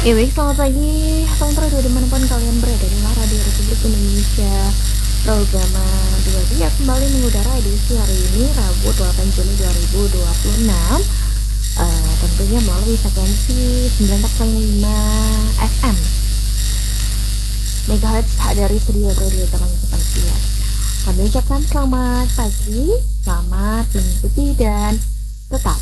Ya baik, selamat pagi, salam dimanapun kalian berada di Radio Republik Indonesia. Program 23 kembali mengudara edisi hari ini Rabu 8 Juli 2026. Tentunya melalui frekuensi 94,5 FM MHz dari Studio Radio Taman Kepastian. Kami ucapkan selamat pagi, selamat mengikuti dan tetap